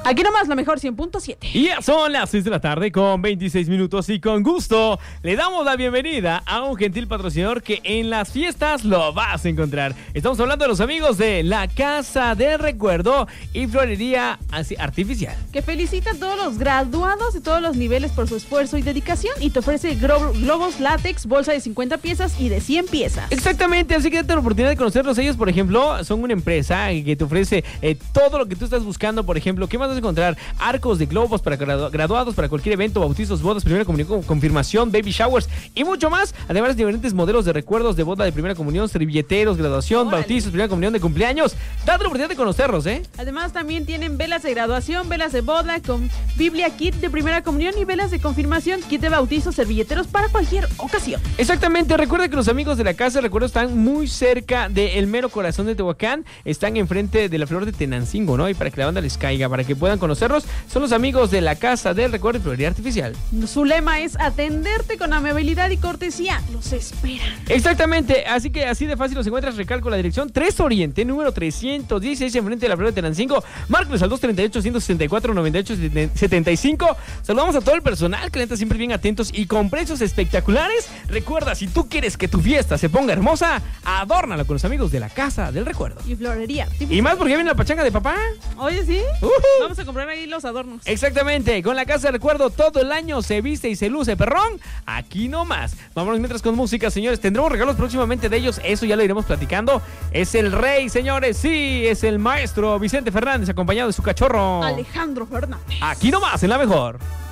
Aquí nomás la mejor 100.7. Y ya son las 6 de la tarde con 26 minutos y con gusto le damos la bienvenida a un gentil patrocinador que en las fiestas lo vas a encontrar. Estamos hablando de los amigos de la Casa del Recuerdo y Florería Artificial. Que felicita a todos los graduados de todos los niveles por su esfuerzo y dedicación y te ofrece globos látex, bolsa de 50 piezas y de 100 piezas. Exactamente, así que date la oportunidad de conocerlos. Ellos, por ejemplo, son una empresa que te ofrece todo lo que tú estás buscando. Por ejemplo, ¿qué más vas a encontrar? Arcos de globos para graduados, para cualquier evento, bautizos, bodas, primera comunión, confirmación, baby showers y mucho más. Además, diferentes modelos de recuerdos de boda, de primera comunión, servilleteros, graduación, ¡Órale! Bautizos, primera comunión, de cumpleaños. Date la oportunidad de conocerlos, ¿eh? Además, también tienen velas de graduación, velas de boda, con Biblia kit de primera comunión y velas de confirmación, kit de bautizo, servilleteros para cualquier ocasión. Exactamente, recuerda que los amigos de la Casa de Recuerdo están muy cerca del mero corazón de Tehuacán, están enfrente de la Flor de Tenancingo, ¿no? Y para que la banda les caiga, para que puedan conocerlos, son los amigos de la Casa del Recuerdo y Florería Artificial. Su lema es atenderte con amabilidad y cortesía. Los esperan. Exactamente, así que así de fácil los encuentras. Recalco la dirección: 3 Oriente, número 316, enfrente de la Flor de Tenancingo. Márqueles al 238-164-98-75. Saludamos a todo el personal que neta siempre bien atentos y con precios espectaculares. Recuerda, si tú quieres que tu fiesta se ponga hermosa, adórnala con los amigos de la Casa del Recuerdo. Y Florería Artificial. Y más porque viene la pachanga de papá. Oye, ¿sí? Uh-huh. Vamos a comprar ahí los adornos. Exactamente, con la Casa del Recuerdo todo el año se viste y se luce perrón. Aquí nomás. Vámonos mientras con música, señores. Tendremos regalos próximamente de ellos, eso ya lo iremos platicando. Es el rey, señores, sí, es el maestro Vicente Fernández, acompañado de su cachorro Alejandro Fernández. Aquí nomás, en la mejor.